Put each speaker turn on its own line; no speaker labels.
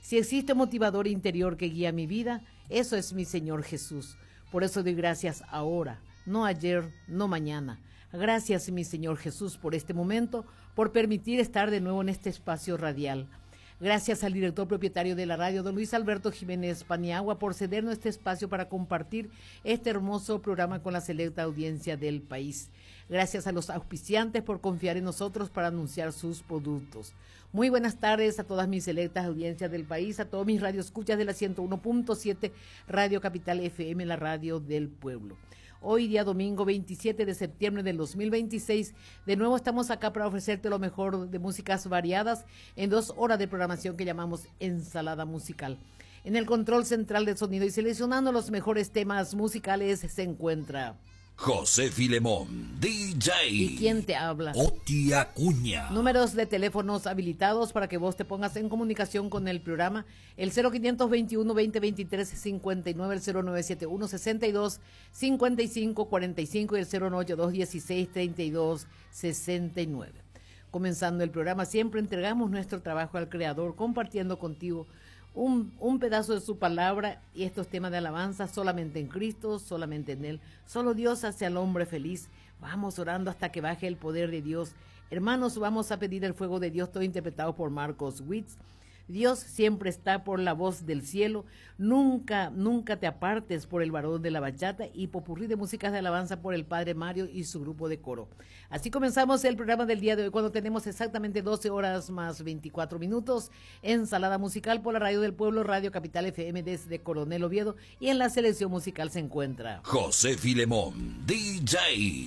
Si existe un motivador interior que guía mi vida, eso es mi Señor Jesús. Por eso doy gracias ahora, no ayer, no mañana. Gracias, mi Señor Jesús, por este momento, por permitir estar de nuevo en este espacio radial. Gracias al director propietario de la radio, don Luis Alberto Jiménez Paniagua, por cedernos este espacio para compartir este hermoso programa con la selecta audiencia del país. Gracias a los auspiciantes por confiar en nosotros para anunciar sus productos. Muy buenas tardes a todas mis selectas audiencias del país, a todos mis radioescuchas de la 101.7 Radio Capital FM, la radio del pueblo. Hoy día domingo 27 de septiembre del 2026, de nuevo estamos acá para ofrecerte lo mejor de músicas variadas en 2 horas de programación que llamamos Ensalada Musical. En el control central de sonido y seleccionando los mejores temas musicales se encuentra
José Filemón, DJ.
¿Y quién te habla?
Oti Acuña.
Números de teléfonos habilitados para que vos te pongas en comunicación con el programa. El 0521-2023-59, el 0971-62-55-45 y el 092-16-32-69. Comenzando el programa, siempre entregamos nuestro trabajo al Creador, compartiendo contigo un pedazo de su palabra y estos temas de alabanza solamente en Cristo, solamente en Él. Solo Dios hace al hombre feliz. Vamos orando hasta que baje el poder de Dios. Hermanos, vamos a pedir el fuego de Dios, todo interpretado por Marcos Witt. Dios siempre está por la voz del cielo. Nunca te apartes por el varón de la bachata y popurrí de músicas de alabanza por el Padre Mario y su grupo de coro. Así comenzamos el programa del día de hoy cuando tenemos exactamente 12 horas más 24 minutos. Ensalada musical por la radio del pueblo, Radio Capital FM desde Coronel Oviedo, y en la selección musical se encuentra
José Filemón, DJ.